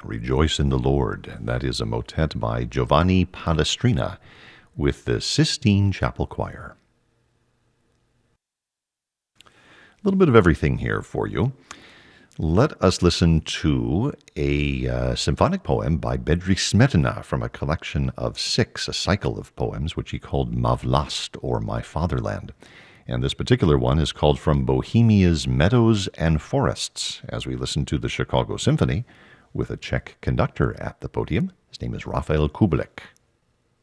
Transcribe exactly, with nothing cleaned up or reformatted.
Rejoice in the Lord. That is a motet by Giovanni Palestrina with the Sistine Chapel Choir. A little bit of everything here for you. Let us listen to a uh, symphonic poem by Bedřich Smetana from a collection of six, a cycle of poems, which he called Má vlast, or My Fatherland. And this particular one is called From Bohemia's Meadows and Forests, as we listen to the Chicago Symphony with a Czech conductor at the podium. His name is Rafael Kubelik.